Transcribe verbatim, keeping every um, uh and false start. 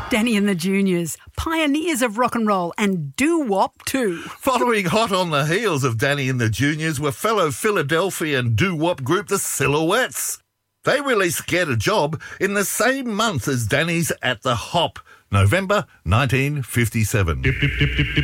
Danny and the Juniors, pioneers of rock and roll and doo-wop too. Following hot on the heels of Danny and the Juniors were fellow Philadelphian doo-wop group The Silhouettes. They released Get a Job in the same month as Danny's At the Hop, November nineteen fifty-seven.